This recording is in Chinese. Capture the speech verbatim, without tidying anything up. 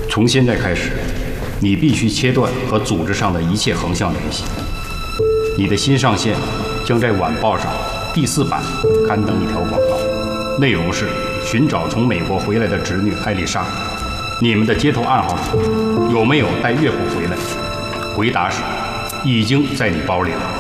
从现在开始，你必须切断和组织上的一切横向联系。你的新上线将在晚报上第四版刊登一条广告，内容是寻找从美国回来的侄女艾丽莎。你们的街头暗号是有没有带岳父回来？回答是已经在你包里了。